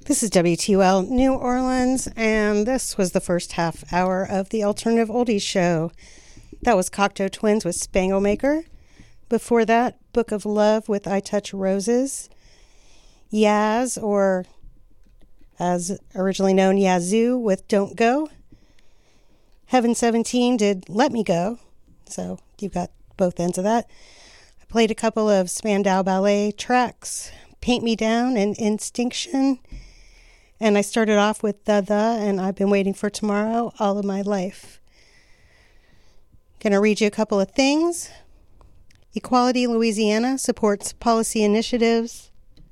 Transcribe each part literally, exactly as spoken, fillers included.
This is W T U L New Orleans, and this was the first half hour of the Alternative Oldies show. That was Cocteau Twins with Spangle Maker. Before that, Book of Love with I Touch Roses. Yaz, or as originally known, Yazoo with Don't Go. Heaven seventeen did Let Me Go, so you've got both ends of that. I played a couple of Spandau Ballet tracks, Paint Me Down and Instinction. And I started off with The The, and I've been waiting for tomorrow all of my life. Going to read you a couple of things. Equality Louisiana supports policy initiatives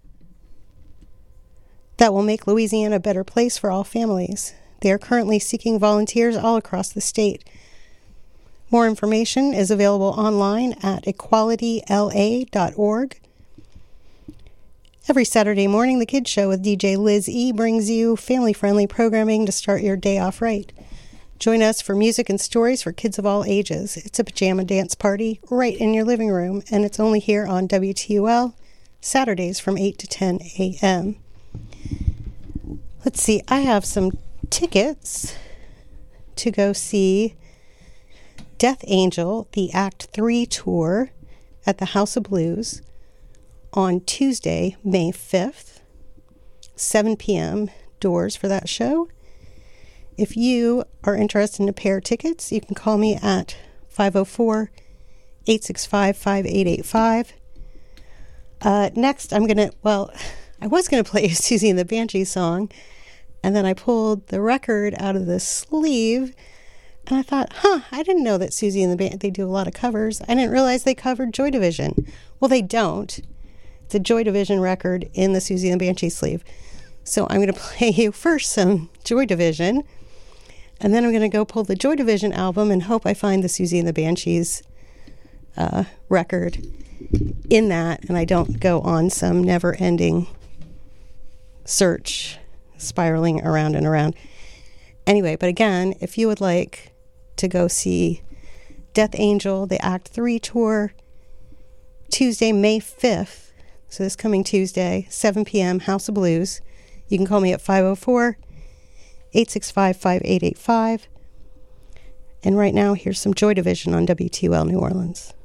that will make Louisiana a better place for all families. They are currently seeking volunteers all across the state. More information is available online at equality l a dot org. Every Saturday morning, The Kids Show with D J Liz E. brings you family-friendly programming to start your day off right. Join us for music and stories for kids of all ages. It's a pajama dance party right in your living room, and it's only here on W T U L, Saturdays from eight to ten a.m. Let's see, I have some tickets to go see Death Angel, the Act three tour at the House of Blues on Tuesday, May fifth, seven p.m. doors for that show. If you are interested in a pair of tickets, you can call me at five oh four, eight six five, five eight eight five. Uh, next, I'm going to, well, I was going to play a Susie and the Banshee song, and then I pulled the record out of the sleeve, and I thought, huh, I didn't know that Susie and the Banshee, they do a lot of covers. I didn't realize they covered Joy Division. Well, they don't. It's a Joy Division record in the Susie and the Banshee sleeve. So I'm going to play you first some Joy Division, and then I'm going to go pull the Joy Division album and hope I find the Susie and the Banshees uh, record in that, and I don't go on some never-ending search spiraling around and around. Anyway, but again, if you would like to go see Death Angel, the Act three tour, Tuesday, May fifth, so this coming Tuesday, seven p.m., House of Blues. You can call me at five oh four, eight six five, five eight eight five. And right now, here's some Joy Division on W T U L New Orleans.